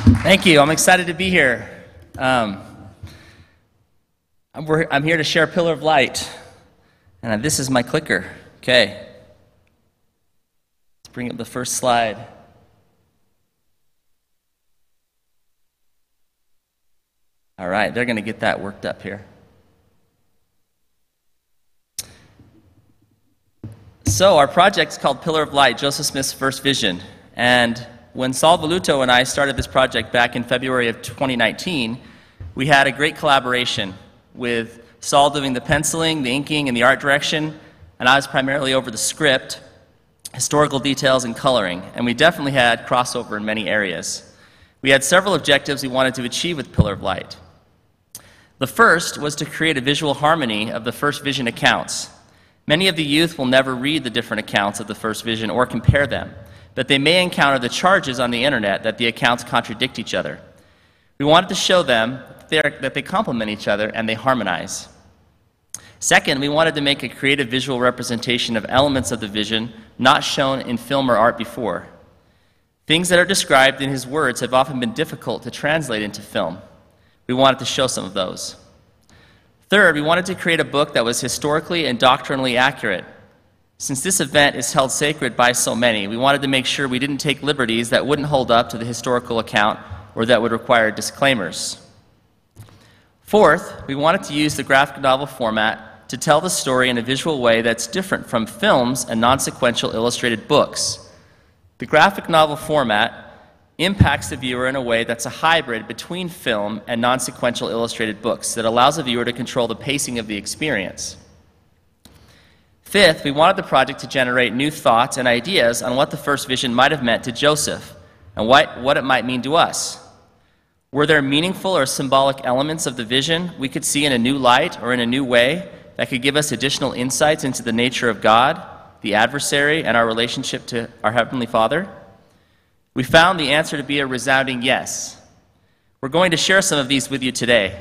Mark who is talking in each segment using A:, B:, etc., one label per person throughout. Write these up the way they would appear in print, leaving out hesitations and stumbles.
A: Thank you. I'm excited to be here. I'm here to share a pillar of light, and this is my clicker. Okay. Let's bring up the first slide. All right, they're going to get that worked up here. So our project is called Pillar of Light, Joseph Smith's First Vision. And when Saul Voluto and I started this project back in February of 2019, we had a great collaboration with Saul doing the penciling, the inking, and the art direction, and I was primarily over the script, historical details, and coloring. And we definitely had crossover in many areas. We had several objectives we wanted to achieve with Pillar of Light. The first was to create a visual harmony of the First Vision accounts. Many of the youth will never read the different accounts of the First Vision or compare them, but they may encounter the charges on the internet that the accounts contradict each other. We wanted to show them that they complement each other and they harmonize. Second, we wanted to make a creative visual representation of elements of the vision not shown in film or art before. Things that are described in his words have often been difficult to translate into film. We wanted to show some of those. Third, we wanted to create a book that was historically and doctrinally accurate. Since this event is held sacred by so many, we wanted to make sure we didn't take liberties that wouldn't hold up to the historical account or that would require disclaimers. Fourth, we wanted to use the graphic novel format to tell the story in a visual way that's different from films and non-sequential illustrated books. The graphic novel format impacts the viewer in a way that's a hybrid between film and non-sequential illustrated books that allows the viewer to control the pacing of the experience. Fifth, we wanted the project to generate new thoughts and ideas on what the First Vision might have meant to Joseph and what it might mean to us. Were there meaningful or symbolic elements of the vision we could see in a new light or in a new way that could give us additional insights into the nature of God, the adversary, and our relationship to our Heavenly Father? We found the answer to be a resounding yes. We're going to share some of these with you today.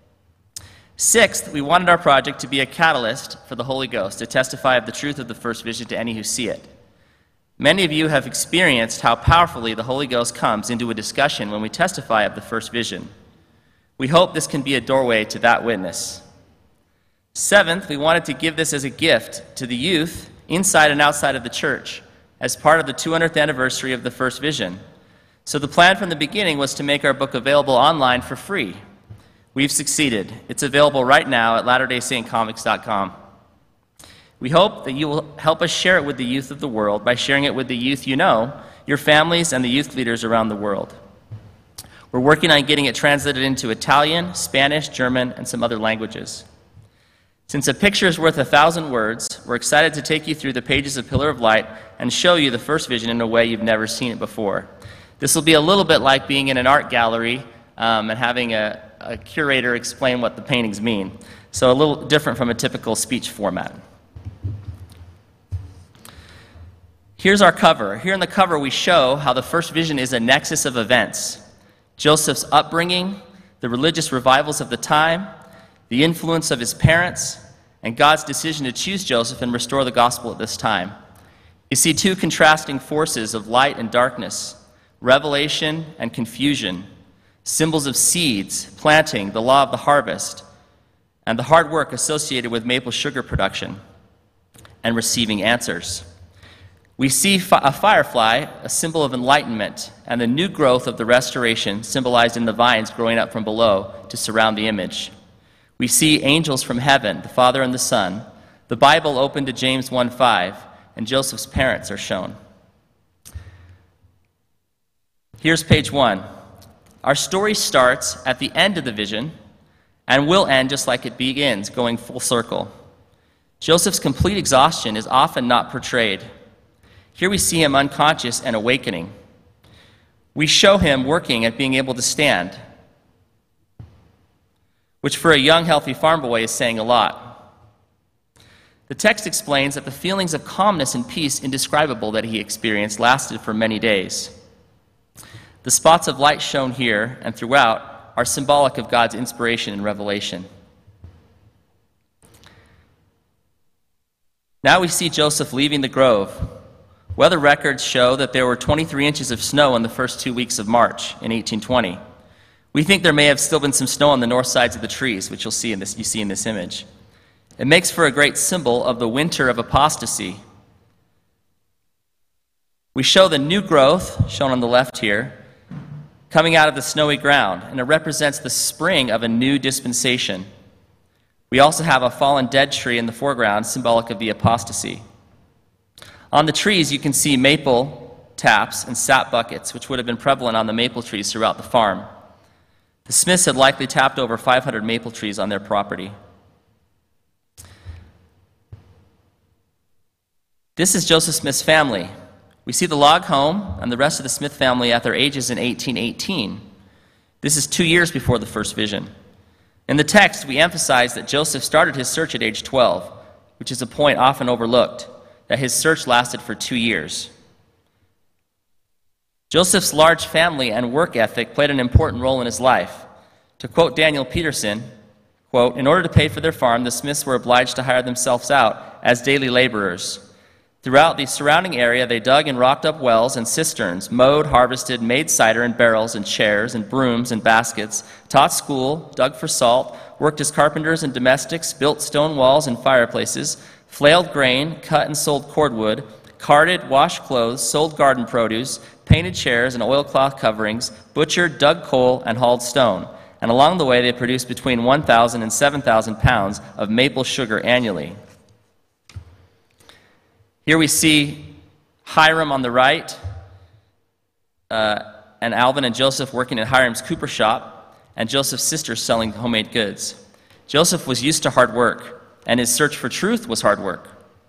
A: Sixth, we wanted our project to be a catalyst for the Holy Ghost to testify of the truth of the First Vision to any who see it. Many of you have experienced how powerfully the Holy Ghost comes into a discussion when we testify of the First Vision. We hope this can be a doorway to that witness. Seventh, we wanted to give this as a gift to the youth inside and outside of the church as part of the 200th anniversary of the First Vision. So the plan from the beginning was to make our book available online for free. We've succeeded. It's available right now at latterdaysaintcomics.com. We hope that you will help us share it with the youth of the world by sharing it with the youth you know, your families, and the youth leaders around the world. We're working on getting it translated into Italian, Spanish, German, and some other languages. Since a picture is worth 1,000 words, we're excited to take you through the pages of Pillar of Light and show you the First Vision in a way you've never seen it before. This will be a little bit like being in an art gallery and having a curator explain what the paintings mean. So a little different from a typical speech format. Here's our cover. Here in the cover we show how the First Vision is a nexus of events. Joseph's upbringing, the religious revivals of the time, the influence of his parents, and God's decision to choose Joseph and restore the gospel at this time. You see two contrasting forces of light and darkness, revelation and confusion, symbols of seeds, planting, the law of the harvest, and the hard work associated with maple sugar production and receiving answers. We see a firefly, a symbol of enlightenment, and the new growth of the restoration symbolized in the vines growing up from below to surround the image. We see angels from heaven, the Father and the Son, the Bible open to James 1:5, and Joseph's parents are shown. Here's page 1. Our story starts at the end of the vision and will end just like it begins, going full circle. Joseph's complete exhaustion is often not portrayed. Here we see him unconscious and awakening. We show him working at being able to stand, which for a young, healthy farm boy is saying a lot. The text explains that the feelings of calmness and peace indescribable that he experienced lasted for many days. The spots of light shown here and throughout are symbolic of God's inspiration and revelation. Now we see Joseph leaving the grove. Weather records show that there were 23 inches of snow in the first 2 weeks of March in 1820. We think there may have still been some snow on the north sides of the trees, which you see in this image. It makes for a great symbol of the winter of apostasy. We show the new growth, shown on the left here, coming out of the snowy ground, and it represents the spring of a new dispensation. We also have a fallen dead tree in the foreground, symbolic of the apostasy. On the trees, you can see maple taps and sap buckets, which would have been prevalent on the maple trees throughout the farm. The Smiths had likely tapped over 500 maple trees on their property. This is Joseph Smith's family. We see the log home and the rest of the Smith family at their ages in 1818. This is 2 years before the first vision. In the text, we emphasize that Joseph started his search at age 12, which is a point often overlooked, that his search lasted for 2 years. Joseph's large family and work ethic played an important role in his life. To quote Daniel Peterson, quote, "In order to pay for their farm, the Smiths were obliged to hire themselves out as daily laborers. Throughout the surrounding area, they dug and rocked up wells and cisterns, mowed, harvested, made cider in barrels and chairs and brooms and baskets, taught school, dug for salt, worked as carpenters and domestics, built stone walls and fireplaces, flailed grain, cut and sold cordwood, carded, washed clothes, sold garden produce, painted chairs and oilcloth coverings, butchered, dug coal, and hauled stone. And along the way, they produced between 1,000 and 7,000 pounds of maple sugar annually." Here we see Hiram on the right, and Alvin and Joseph working at Hiram's cooper shop, and Joseph's sister selling homemade goods. Joseph was used to hard work, and his search for truth was hard work.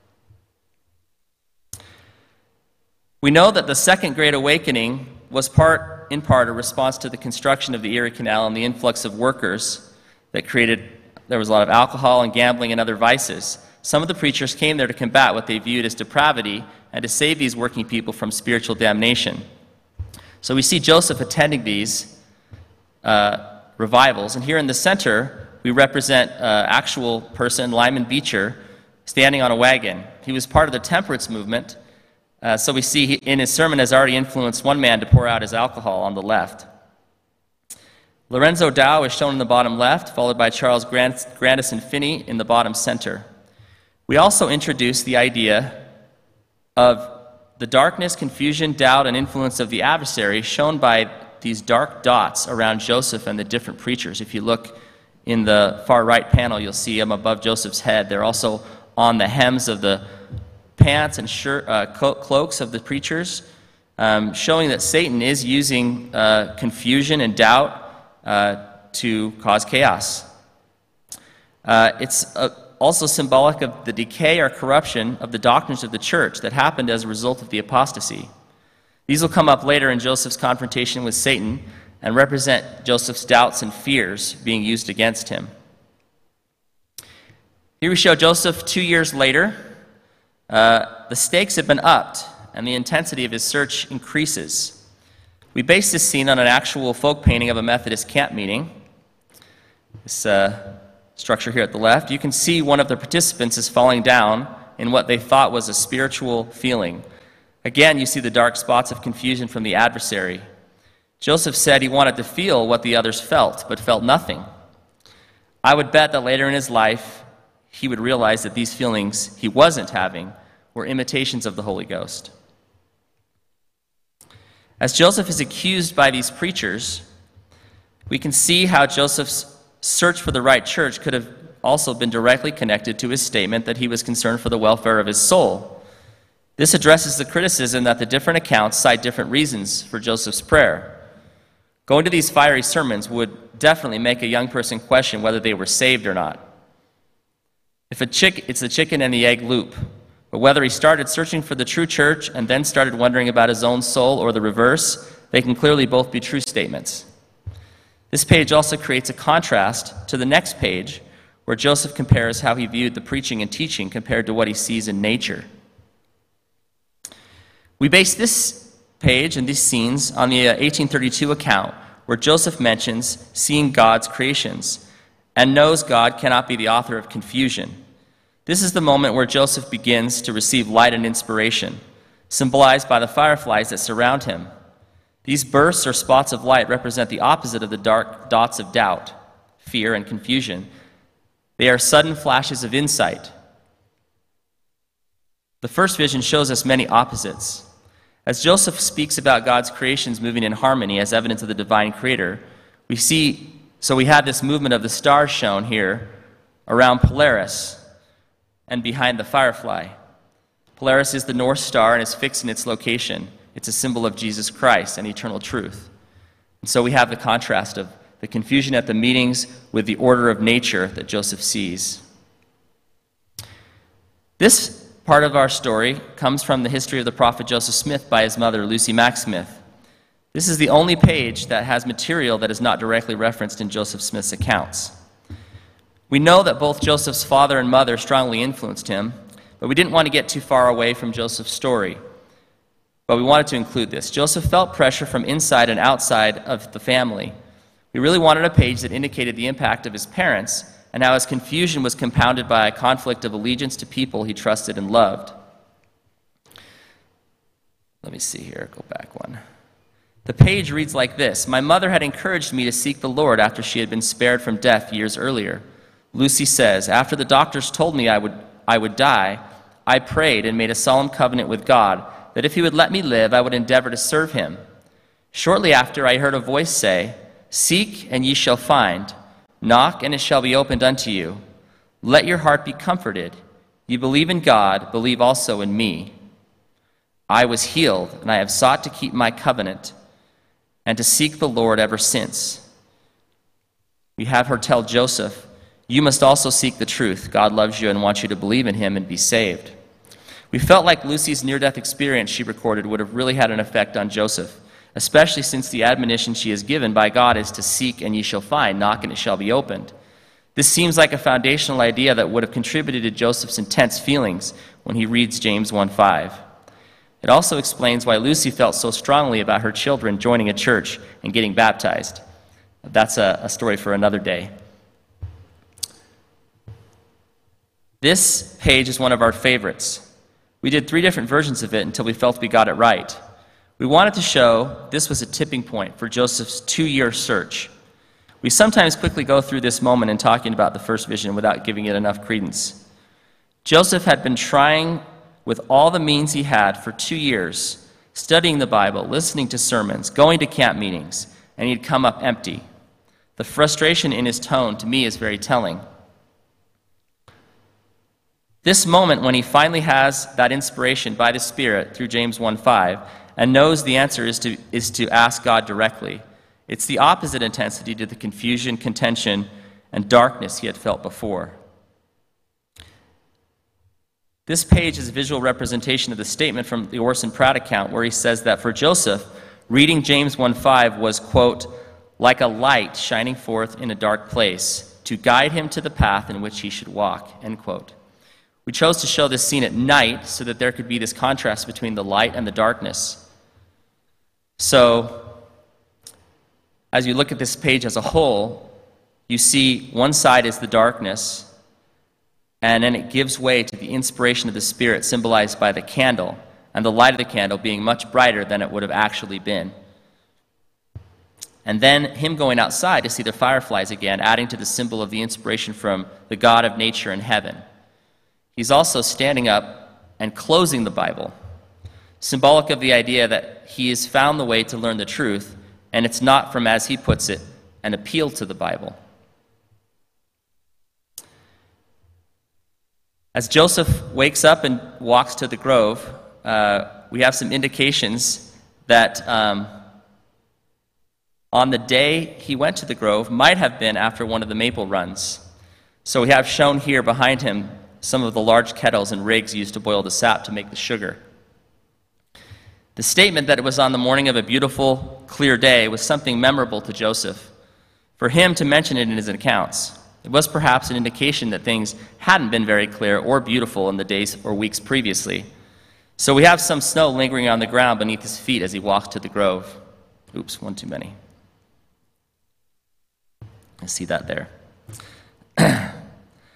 A: We know that the Second Great Awakening was in part a response to the construction of the Erie Canal and the influx of workers that there was a lot of alcohol and gambling and other vices. Some of the preachers came there to combat what they viewed as depravity and to save these working people from spiritual damnation. So we see Joseph attending these revivals. And here in the center, we represent actual person, Lyman Beecher, standing on a wagon. He was part of the temperance movement. So we see in his sermon has already influenced one man to pour out his alcohol on the left. Lorenzo Dow is shown in the bottom left, followed by Charles Grandison Finney in the bottom center. We also introduce the idea of the darkness, confusion, doubt, and influence of the adversary shown by these dark dots around Joseph and the different preachers. If you look in the far right panel, you'll see them above Joseph's head. They're also on the hems of the pants and cloaks of the preachers, showing that Satan is using confusion and doubt to cause chaos. It's also symbolic of the decay or corruption of the doctrines of the church that happened as a result of the apostasy. These will come up later in Joseph's confrontation with Satan and represent Joseph's doubts and fears being used against him. Here we show Joseph 2 years later. The stakes have been upped, and the intensity of his search increases. We base this scene on an actual folk painting of a Methodist camp meeting. This structure here at the left. You can see one of the participants is falling down in what they thought was a spiritual feeling. Again, you see the dark spots of confusion from the adversary. Joseph said he wanted to feel what the others felt, but felt nothing. I would bet that later in his life, he would realize that these feelings he wasn't having were imitations of the Holy Ghost. As Joseph is accused by these preachers, we can see how Joseph's search for the right church could have also been directly connected to his statement that he was concerned for the welfare of his soul. This addresses the criticism that the different accounts cite different reasons for Joseph's prayer. Going to these fiery sermons would definitely make a young person question whether they were saved or not. It's the chicken and the egg loop. But whether he started searching for the true church and then started wondering about his own soul or the reverse, they can clearly both be true statements. This page also creates a contrast to the next page, where Joseph compares how he viewed the preaching and teaching compared to what he sees in nature. We base this page and these scenes on the 1832 account, where Joseph mentions seeing God's creations and knows God cannot be the author of confusion. This is the moment where Joseph begins to receive light and inspiration. symbolized by the fireflies that surround him. These bursts or spots of light represent the opposite of the dark dots of doubt, fear, and confusion. They are sudden flashes of insight. The first vision shows us many opposites. As Joseph speaks about God's creations moving in harmony as evidence of the divine creator, we have this movement of the stars shown here around Polaris and behind the firefly. Polaris is the North Star and is fixed in its location. It's a symbol of Jesus Christ and eternal truth. And so we have the contrast of the confusion at the meetings with the order of nature that Joseph sees. This part of our story comes from the history of the prophet Joseph Smith by his mother, Lucy Mack Smith. This is the only page that has material that is not directly referenced in Joseph Smith's accounts. We know that both Joseph's father and mother strongly influenced him, but we didn't want to get too far away from Joseph's story. But we wanted to include this. Joseph felt pressure from inside and outside of the family. We really wanted a page that indicated the impact of his parents and how his confusion was compounded by a conflict of allegiance to people he trusted and loved. Let me see here, go back one. The page reads like this: "My mother had encouraged me to seek the Lord after she had been spared from death years earlier. Lucy says, after the doctors told me I would die, I prayed and made a solemn covenant with God that if he would let me live, I would endeavor to serve him. Shortly after, I heard a voice say, 'Seek, and ye shall find. Knock, and it shall be opened unto you. Let your heart be comforted. You believe in God, believe also in me.' I was healed, and I have sought to keep my covenant and to seek the Lord ever since." We have her tell Joseph, "You must also seek the truth. God loves you and wants you to believe in him and be saved." We felt like Lucy's near-death experience she recorded would have really had an effect on Joseph, especially since the admonition she is given by God is to seek and ye shall find, knock and it shall be opened. This seems like a foundational idea that would have contributed to Joseph's intense feelings when he reads James 1:5. It also explains why Lucy felt so strongly about her children joining a church and getting baptized. That's a story for another day. This page is one of our favorites. We did 3 different versions of it until we felt we got it right. We wanted to show this was a tipping point for Joseph's 2-year search. We sometimes quickly go through this moment in talking about the first vision without giving it enough credence. Joseph had been trying with all the means he had for 2 years, studying the Bible, listening to sermons, going to camp meetings, and he'd come up empty. The frustration in his tone, to me, is very telling. This moment when he finally has that inspiration by the Spirit through James 1:5 and knows the answer is to ask God directly, it's the opposite intensity to the confusion, contention, and darkness he had felt before. This page is a visual representation of the statement from the Orson Pratt account where he says that for Joseph, reading James 1:5 was, quote, "like a light shining forth in a dark place to guide him to the path in which he should walk," end quote. We chose to show this scene at night so that there could be this contrast between the light and the darkness. So, as you look at this page as a whole, you see one side is the darkness, and then it gives way to the inspiration of the Spirit symbolized by the candle, and the light of the candle being much brighter than it would have actually been. And then him going outside to see the fireflies again, adding to the symbol of the inspiration from the God of nature and heaven. He's also standing up and closing the Bible, symbolic of the idea that he has found the way to learn the truth, and it's not from, as he puts it, an appeal to the Bible. As Joseph wakes up and walks to the grove, we have some indications that on the day he went to the grove might have been after one of the maple runs. So we have shown here behind him some of the large kettles and rigs used to boil the sap to make the sugar. The statement that it was on the morning of a beautiful, clear day was something memorable to Joseph. For him to mention it in his accounts, it was perhaps an indication that things hadn't been very clear or beautiful in the days or weeks previously. So we have some snow lingering on the ground beneath his feet as he walks to the grove. Oops, one too many. I see that there.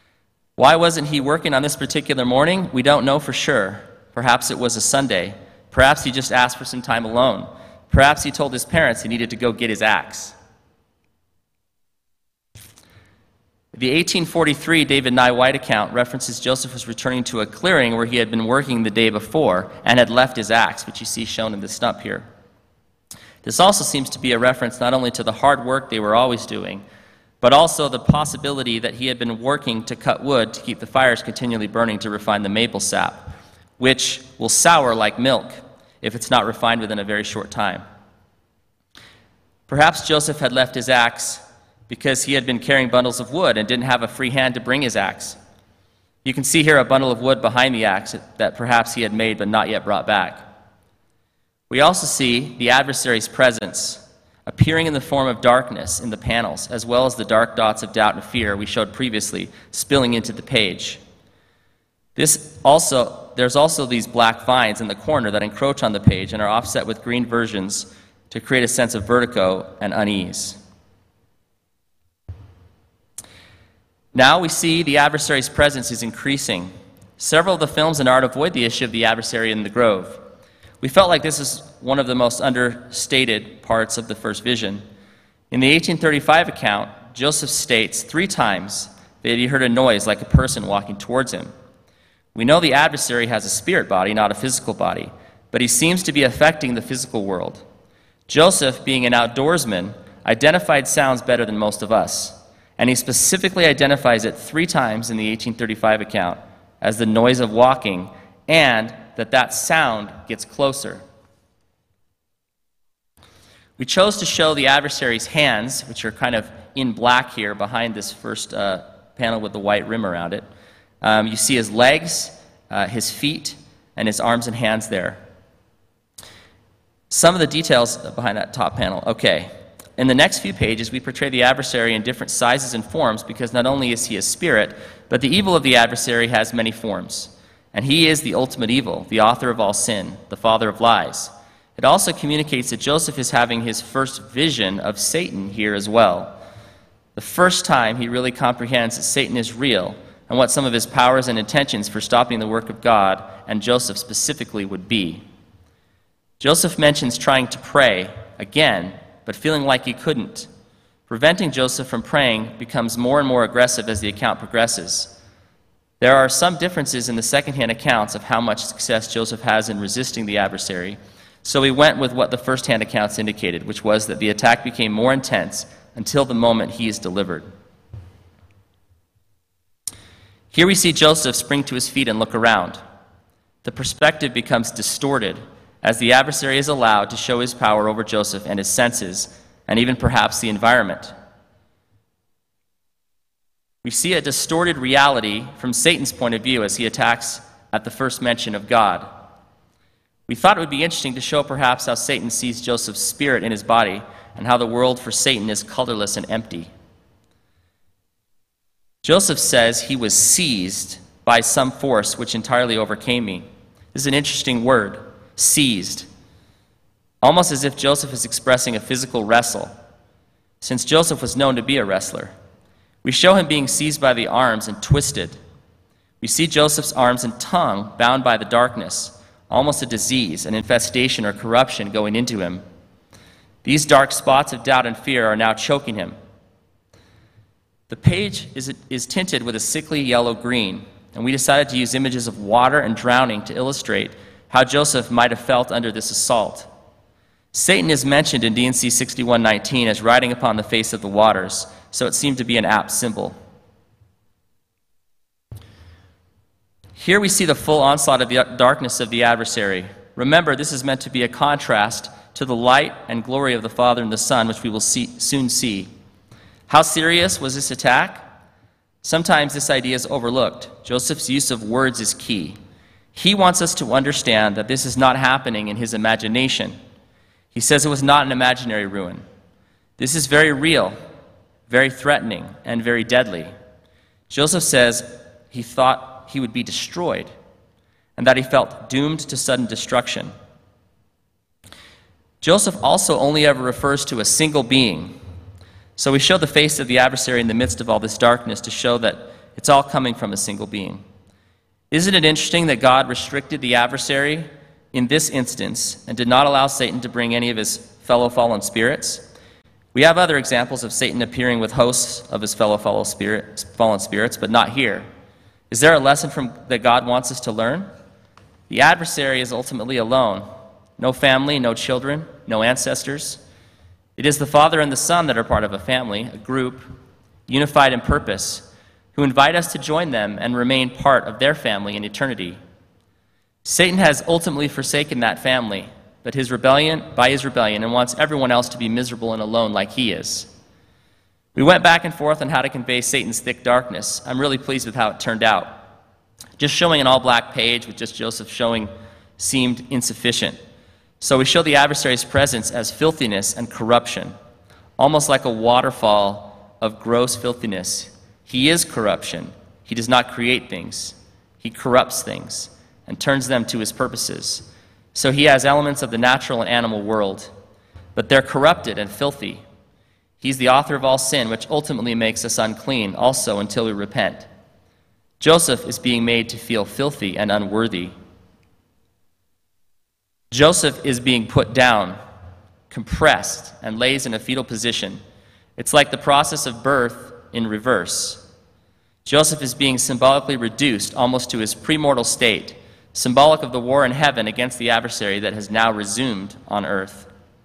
A: Why wasn't he working on this particular morning? We don't know for sure. Perhaps it was a Sunday. Perhaps he just asked for some time alone. Perhaps he told his parents he needed to go get his axe. The 1843 David Nye White account references Joseph was returning to a clearing where he had been working the day before and had left his axe, which you see shown in the stump here. This also seems to be a reference not only to the hard work they were always doing, but also the possibility that he had been working to cut wood to keep the fires continually burning to refine the maple sap, which will sour like milk if it's not refined within a very short time. Perhaps Joseph had left his axe because he had been carrying bundles of wood and didn't have a free hand to bring his axe. You can see here a bundle of wood behind the axe that perhaps he had made but not yet brought back. We also see the adversary's presence appearing in the form of darkness in the panels, as well as the dark dots of doubt and fear we showed previously spilling into the page. There's also these black vines in the corner that encroach on the page and are offset with green versions to create a sense of vertigo and unease. Now we see the adversary's presence is increasing. Several of the films in art avoid the issue of the adversary in the grove. We felt like this is one of the most understated parts of the first vision. In the 1835 account, Joseph states 3 times that he heard a noise like a person walking towards him. We know the adversary has a spirit body, not a physical body, but he seems to be affecting the physical world. Joseph, being an outdoorsman, identified sounds better than most of us, and he specifically identifies it 3 times in the 1835 account as the noise of walking, and that sound gets closer. We chose to show the adversary's hands, which are kind of in black here behind this first panel with the white rim around it. You see his legs, his feet, and his arms and hands there. Some of the details behind that top panel. Okay. In the next few pages, we portray the adversary in different sizes and forms because not only is he a spirit, but the evil of the adversary has many forms. And he is the ultimate evil, the author of all sin, the father of lies. It also communicates that Joseph is having his first vision of Satan here as well. The first time he really comprehends that Satan is real and what some of his powers and intentions for stopping the work of God, and Joseph specifically, would be. Joseph mentions trying to pray again, but feeling like he couldn't. Preventing Joseph from praying becomes more and more aggressive as the account progresses. There are some differences in the second-hand accounts of how much success Joseph has in resisting the adversary, so we went with what the first-hand accounts indicated, which was that the attack became more intense until the moment he is delivered. Here we see Joseph spring to his feet and look around. The perspective becomes distorted as the adversary is allowed to show his power over Joseph and his senses, and even perhaps the environment. We see a distorted reality from Satan's point of view as he attacks at the first mention of God. We thought it would be interesting to show perhaps how Satan sees Joseph's spirit in his body and how the world for Satan is colorless and empty. Joseph says he was seized by some force which entirely overcame me. This is an interesting word, seized. Almost as if Joseph is expressing a physical wrestle, since Joseph was known to be a wrestler. We show him being seized by the arms and twisted. We see Joseph's arms and tongue bound by the darkness, almost a disease, an infestation or corruption going into him. These dark spots of doubt and fear are now choking him. The page is tinted with a sickly yellow-green, and we decided to use images of water and drowning to illustrate how Joseph might have felt under this assault. Satan is mentioned in D&C 6119 as riding upon the face of the waters, so it seemed to be an apt symbol. Here we see the full onslaught of the darkness of the adversary. Remember, this is meant to be a contrast to the light and glory of the Father and the Son, which we will soon see. How serious was this attack? Sometimes this idea is overlooked. Joseph's use of words is key. He wants us to understand that this is not happening in his imagination. He says it was not an imaginary ruin. This is very real, very threatening, and very deadly. Joseph says he thought he would be destroyed and that he felt doomed to sudden destruction. Joseph also only ever refers to a single being. So we show the face of the adversary in the midst of all this darkness to show that it's all coming from a single being. Isn't it interesting that God restricted the adversary in this instance and did not allow Satan to bring any of his fellow fallen spirits. We have other examples of Satan appearing with hosts of his fallen spirits, but not here. Is there a lesson that God wants us to learn? The adversary is ultimately alone. No family, no children, no ancestors. It is the Father and the Son that are part of a family, a group, unified in purpose, who invite us to join them and remain part of their family in eternity. Satan has ultimately forsaken that family, by his rebellion, and wants everyone else to be miserable and alone like he is. We went back and forth on how to convey Satan's thick darkness. I'm really pleased with how it turned out. Just showing an all-black page with just Joseph showing seemed insufficient. So we show the adversary's presence as filthiness and corruption, almost like a waterfall of gross filthiness. He is corruption. He does not create things. He corrupts things and turns them to his purposes. So he has elements of the natural and animal world, but they're corrupted and filthy. He's the author of all sin, which ultimately makes us unclean also until we repent. Joseph is being made to feel filthy and unworthy. Joseph is being put down, compressed, and lays in a fetal position. It's like the process of birth in reverse. Joseph is being symbolically reduced almost to his premortal state, symbolic of the war in heaven against the adversary that has now resumed on earth.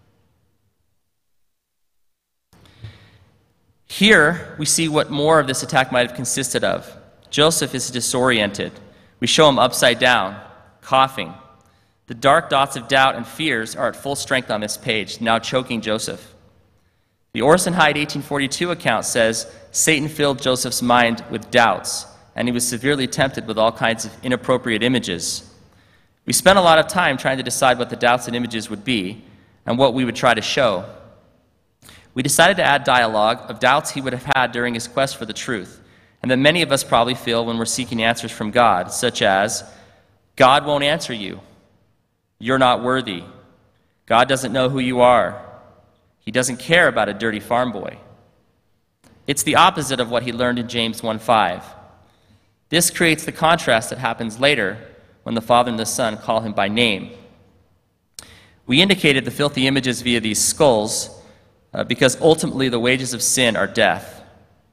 A: Here, we see what more of this attack might have consisted of. Joseph is disoriented. We show him upside down, coughing. The dark dots of doubt and fears are at full strength on this page, now choking Joseph. The Orson Hyde 1842 account says, Satan filled Joseph's mind with doubts, and he was severely tempted with all kinds of inappropriate images. We spent a lot of time trying to decide what the doubts and images would be, and what we would try to show. We decided to add dialogue of doubts he would have had during his quest for the truth, and that many of us probably feel when we're seeking answers from God, such as, God won't answer you. You're not worthy. God doesn't know who you are. He doesn't care about a dirty farm boy. It's the opposite of what he learned in James 1:5. This creates the contrast that happens later when the Father and the Son call him by name. We indicated the filthy images via these skulls because ultimately the wages of sin are death.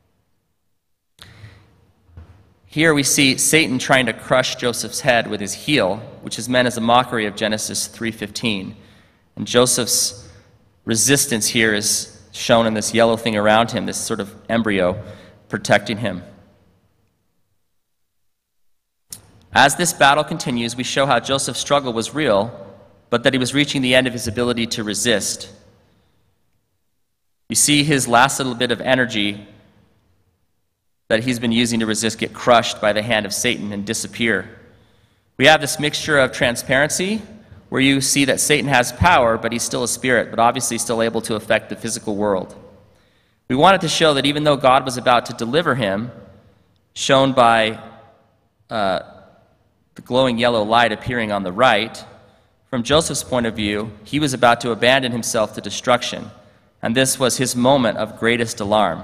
A: Here we see Satan trying to crush Joseph's head with his heel, which is meant as a mockery of Genesis 3:15. And Joseph's resistance here is shown in this yellow thing around him, this sort of embryo protecting him. As this battle continues, we show how Joseph's struggle was real, but that he was reaching the end of his ability to resist. You see his last little bit of energy that he's been using to resist get crushed by the hand of Satan and disappear. We have this mixture of transparency, where you see that Satan has power, but he's still a spirit, but obviously still able to affect the physical world. We wanted to show that even though God was about to deliver him, shown by the glowing yellow light appearing on the right, from Joseph's point of view, he was about to abandon himself to destruction, and this was his moment of greatest alarm.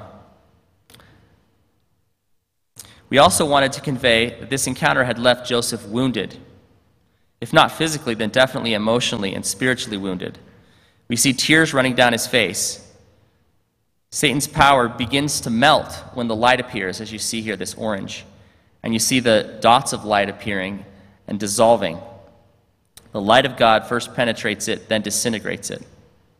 A: We also wanted to convey that this encounter had left Joseph wounded. If not physically, then definitely emotionally and spiritually wounded. We see tears running down his face. Satan's power begins to melt when the light appears, as you see here, this orange. And you see the dots of light appearing and dissolving. The light of God first penetrates it, then disintegrates it.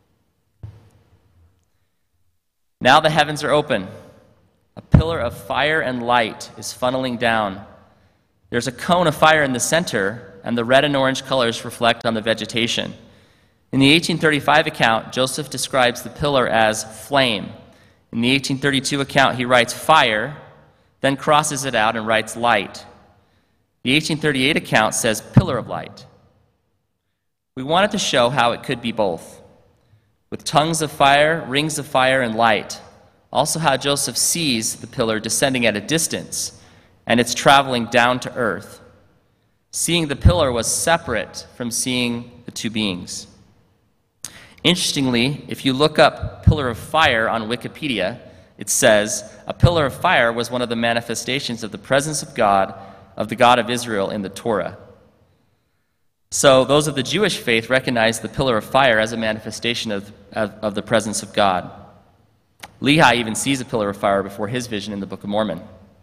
A: Now the heavens are open. A pillar of fire and light is funneling down. There's a cone of fire in the center, and the red and orange colors reflect on the vegetation. In the 1835 account, Joseph describes the pillar as flame. In the 1832 account, he writes fire, then crosses it out and writes light. The 1838 account says pillar of light. We wanted to show how it could be both, with tongues of fire, rings of fire, and light. Also how Joseph sees the pillar descending at a distance, and it's traveling down to earth. Seeing the pillar was separate from seeing the two beings. Interestingly, if you look up pillar of fire on Wikipedia, it says, a pillar of fire was one of the manifestations of the presence of God, of the God of Israel in the Torah. So those of the Jewish faith recognize the pillar of fire as a manifestation of the presence of God. Lehi even sees a pillar of fire before his vision in the Book of Mormon.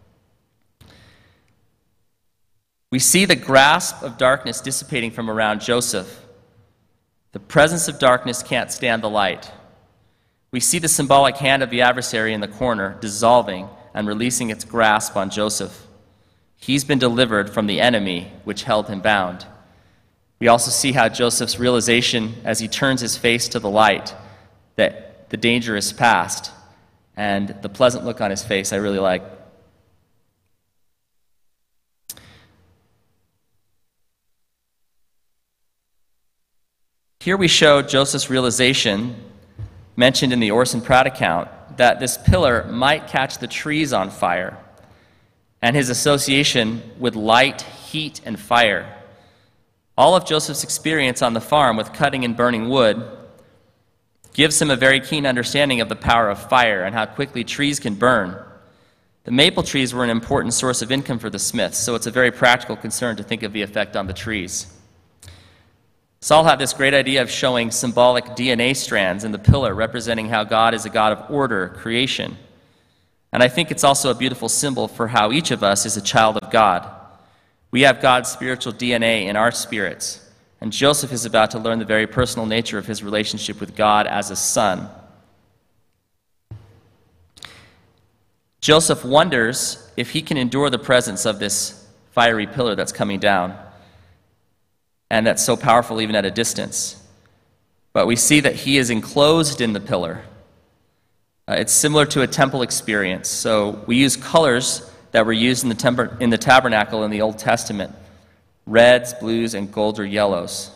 A: We see the grasp of darkness dissipating from around Joseph. The presence of darkness can't stand the light. We see the symbolic hand of the adversary in the corner dissolving and releasing its grasp on Joseph. He's been delivered from the enemy which held him bound. We also see how Joseph's realization as he turns his face to the light that the danger is past, and the pleasant look on his face I really like. Here we show Joseph's realization, mentioned in the Orson Pratt account, that this pillar might catch the trees on fire, and his association with light, heat, and fire. All of Joseph's experience on the farm with cutting and burning wood gives him a very keen understanding of the power of fire and how quickly trees can burn. The maple trees were an important source of income for the Smiths, so it's a very practical concern to think of the effect on the trees. Saul had this great idea of showing symbolic DNA strands in the pillar, representing how God is a God of order, creation. And I think it's also a beautiful symbol for how each of us is a child of God. We have God's spiritual DNA in our spirits, and Joseph is about to learn the very personal nature of his relationship with God as a son. Joseph wonders if he can endure the presence of this fiery pillar that's coming down, and that's so powerful even at a distance. But we see that he is enclosed in the pillar. It's similar to a temple experience. So we use colors that were used in the tabernacle in the Old Testament: reds, blues, and golds or yellows.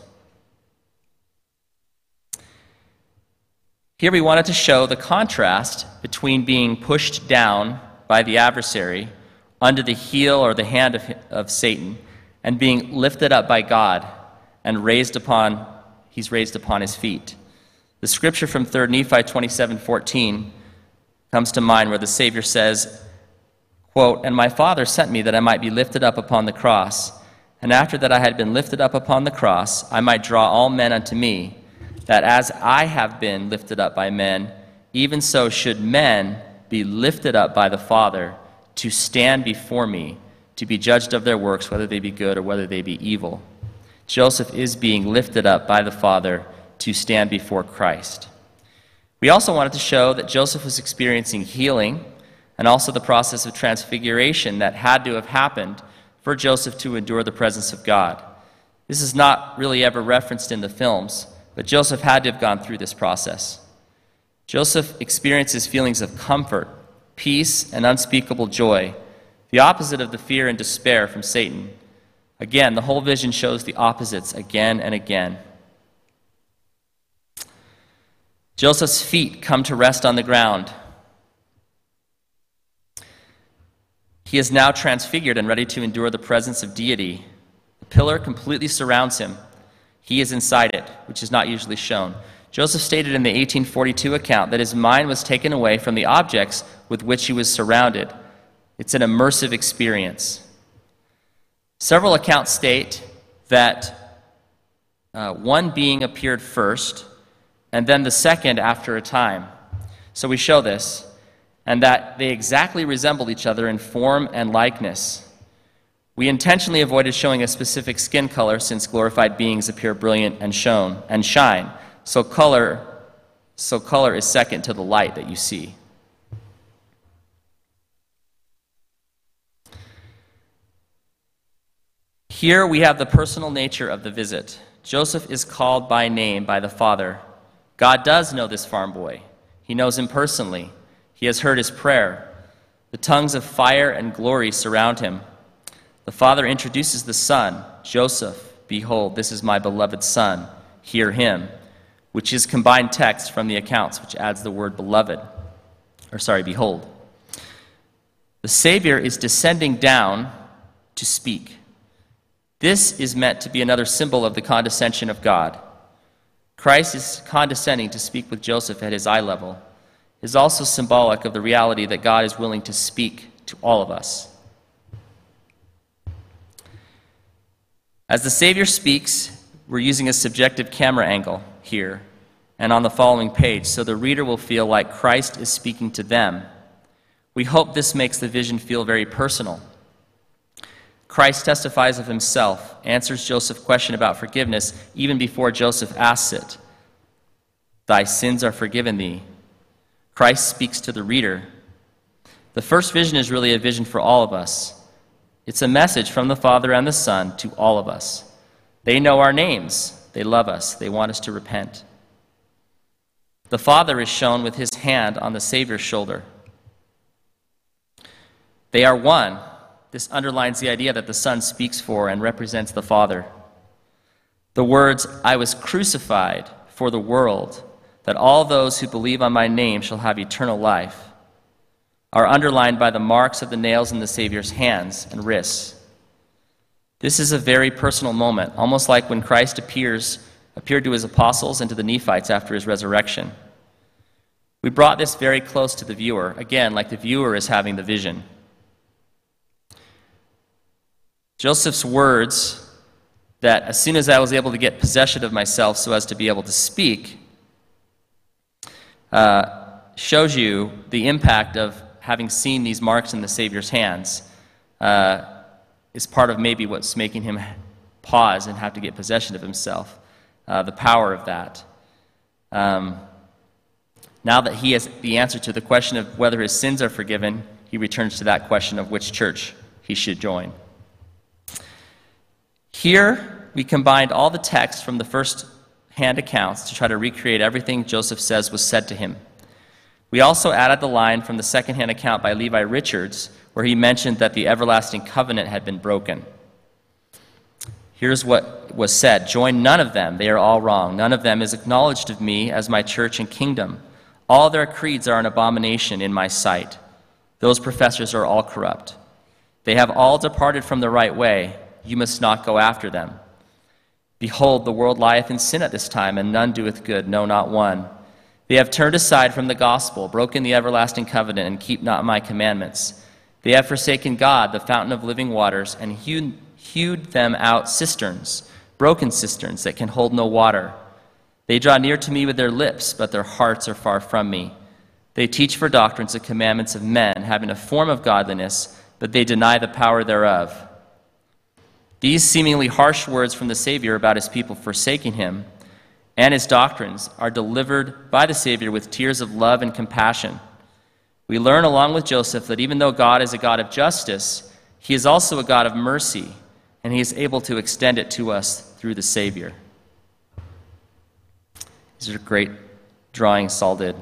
A: Here we wanted to show the contrast between being pushed down by the adversary under the heel or the hand of Satan and being lifted up by God and he's raised upon his feet. The scripture from 3 Nephi 27:14 comes to mind, where the Savior says, quote, "And my Father sent me that I might be lifted up upon the cross, and after that I had been lifted up upon the cross, I might draw all men unto me, that as I have been lifted up by men, even so should men be lifted up by the Father, to stand before me, to be judged of their works, whether they be good or whether they be evil." Joseph is being lifted up by the Father to stand before Christ. We also wanted to show that Joseph was experiencing healing and also the process of transfiguration that had to have happened for Joseph to endure the presence of God. This is not really ever referenced in the films, but Joseph had to have gone through this process. Joseph experiences feelings of comfort, peace, and unspeakable joy, the opposite of the fear and despair from Satan. Again, the whole vision shows the opposites again and again. Joseph's feet come to rest on the ground. He is now transfigured and ready to endure the presence of deity. The pillar completely surrounds him. He is inside it, which is not usually shown. Joseph stated in the 1842 account that his mind was taken away from the objects with which he was surrounded. It's an immersive experience. Several accounts state that one being appeared first, and then the second after a time. So we show this, and that they exactly resembled each other in form and likeness. We intentionally avoided showing a specific skin color, since glorified beings appear brilliant and shine. So color is second to the light that you see. Here we have the personal nature of the visit. Joseph is called by name by the Father. God does know this farm boy. He knows him personally. He has heard his prayer. The tongues of fire and glory surround him. The Father introduces the Son, Joseph, "Behold, this is my beloved Son, hear him," which is combined text from the accounts, which adds the word behold. The Savior is descending down to speak. This is meant to be another symbol of the condescension of God. Christ is condescending to speak with Joseph at his eye level. It is also symbolic of the reality that God is willing to speak to all of us. As the Savior speaks, we're using a subjective camera angle here and on the following page, so the reader will feel like Christ is speaking to them. We hope this makes the vision feel very personal. Christ testifies of himself, answers Joseph's question about forgiveness even before Joseph asks it. Thy sins are forgiven thee. Christ speaks to the reader. The first vision is really a vision for all of us. It's a message from the Father and the Son to all of us. They know our names. They love us. They want us to repent. The Father is shown with his hand on the Savior's shoulder. They are one. This underlines the idea that the Son speaks for and represents the Father. The words, I was crucified for the world, that all those who believe on my name shall have eternal life, are underlined by the marks of the nails in the Savior's hands and wrists. This is a very personal moment, almost like when Christ appeared to his apostles and to the Nephites after his resurrection. We brought this very close to the viewer, again, like the viewer is having the vision. Joseph's words that as soon as I was able to get possession of myself so as to be able to speak shows you the impact of having seen these marks in the Savior's hands is part of maybe what's making him pause and have to get possession of himself, the power of that. Now that he has the answer to the question of whether his sins are forgiven, he returns to that question of which church he should join. Here, we combined all the text from the first-hand accounts to try to recreate everything Joseph says was said to him. We also added the line from the second-hand account by Levi Richards, where he mentioned that the everlasting covenant had been broken. Here's what was said: join none of them, they are all wrong. None of them is acknowledged of me as my church and kingdom. All their creeds are an abomination in my sight. Those professors are all corrupt. They have all departed from the right way. You must not go after them. Behold, the world lieth in sin at this time, and none doeth good, no, not one. They have turned aside from the gospel, broken the everlasting covenant, and keep not my commandments. They have forsaken God, the fountain of living waters, and hewed them out cisterns, broken cisterns that can hold no water. They draw near to me with their lips, but their hearts are far from me. They teach for doctrines the commandments of men, having a form of godliness, but they deny the power thereof. These seemingly harsh words from the Savior about his people forsaking him and his doctrines are delivered by the Savior with tears of love and compassion. We learn along with Joseph that even though God is a God of justice, he is also a God of mercy, and he is able to extend it to us through the Savior. These are great drawings Saul did.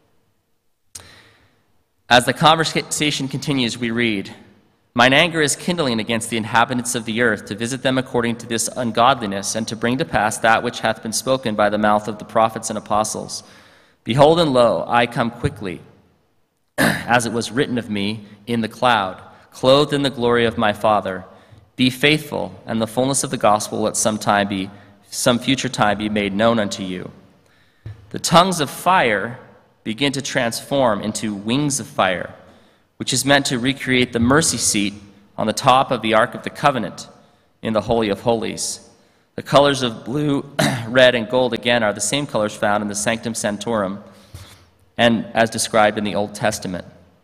A: As the conversation continues, we read, mine anger is kindling against the inhabitants of the earth, to visit them according to this ungodliness, and to bring to pass that which hath been spoken by the mouth of the prophets and apostles. Behold, and lo, I come quickly, as it was written of me in the cloud, clothed in the glory of my Father. Be faithful, and the fullness of the gospel will at some future time be made known unto you. The tongues of fire begin to transform into wings of fire, which is meant to recreate the mercy seat on the top of the Ark of the Covenant in the Holy of Holies. The colors of blue, red, and gold, again, are the same colors found in the Sanctum Sanctorum and as described in the Old Testament.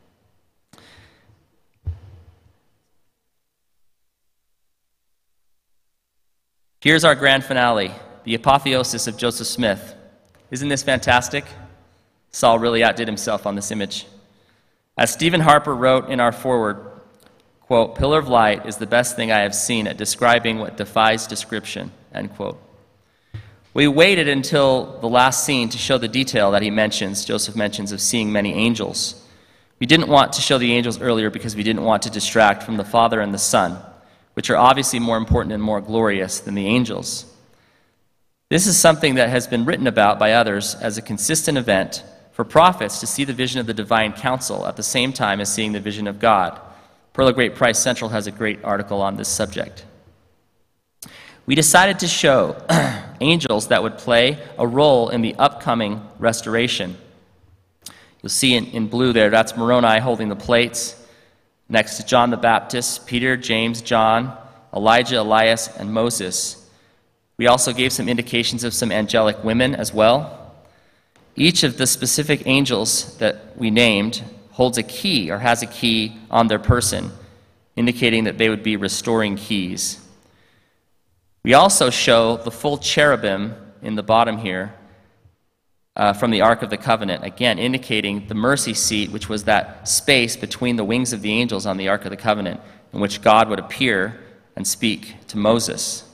A: Here's our grand finale, the apotheosis of Joseph Smith. Isn't this fantastic? Saul really outdid himself on this image. As Stephen Harper wrote in our foreword, quote, pillar of light is the best thing I have seen at describing what defies description, end quote. We waited until the last scene to show the detail that Joseph mentions of seeing many angels. We didn't want to show the angels earlier because we didn't want to distract from the Father and the Son, which are obviously more important and more glorious than the angels. This is something that has been written about by others as a consistent event for prophets to see the vision of the divine council at the same time as seeing the vision of God. Pearl of Great Price Central has a great article on this subject. We decided to show angels that would play a role in the upcoming restoration. You'll see in blue there, that's Moroni holding the plates. Next to John the Baptist, Peter, James, John, Elijah, Elias, and Moses. We also gave some indications of some angelic women as well. Each of the specific angels that we named holds a key or has a key on their person, indicating that they would be restoring keys. We also show the full cherubim in the bottom here from the Ark of the Covenant, again indicating the mercy seat, which was that space between the wings of the angels on the Ark of the Covenant, in which God would appear and speak to Moses.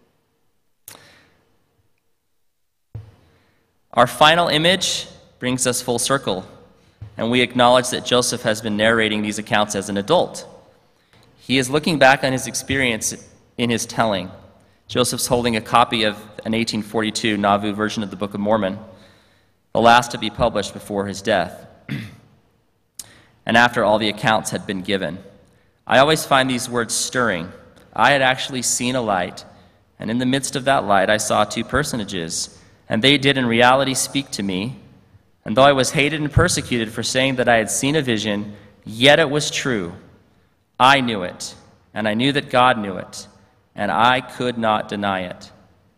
A: Our final image brings us full circle, and we acknowledge that Joseph has been narrating these accounts as an adult. He is looking back on his experience in his telling. Joseph's holding a copy of an 1842 Nauvoo version of the Book of Mormon, the last to be published before his death, and after all the accounts had been given. I always find these words stirring. I had actually seen a light, and in the midst of that light I saw two personages, and they did in reality speak to me. And though I was hated and persecuted for saying that I had seen a vision, yet it was true. I knew it, and I knew that God knew it, and I could not deny it.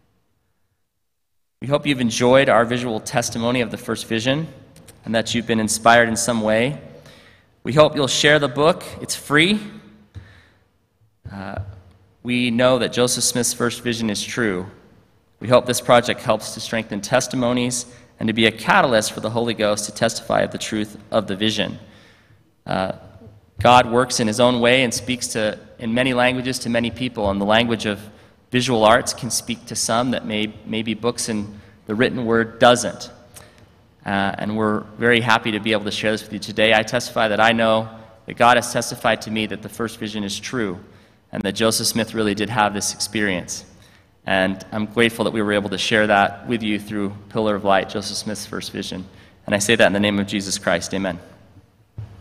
A: We hope you've enjoyed our visual testimony of the first vision, and that you've been inspired in some way. We hope you'll share the book. It's free. We know that Joseph Smith's first vision is true. We hope this project helps to strengthen testimonies and to be a catalyst for the Holy Ghost to testify of the truth of the vision. God works in his own way and speaks in many languages to many people, and the language of visual arts can speak to some that maybe books and the written word doesn't. And we're very happy to be able to share this with you today. I testify that I know that God has testified to me that the first vision is true and that Joseph Smith really did have this experience. And I'm grateful that we were able to share that with you through Pillar of Light, Joseph Smith's first vision. And I say that in the name of Jesus Christ. Amen.